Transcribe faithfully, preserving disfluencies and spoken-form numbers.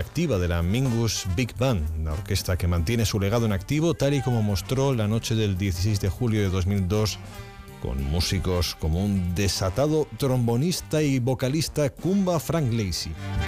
activa de la Mingus Big Band, una orquesta que mantiene su legado en activo, tal y como mostró la noche del dieciséis de julio de dos mil dos, con músicos como un desatado trombonista y vocalista Kumba Frank Lacy.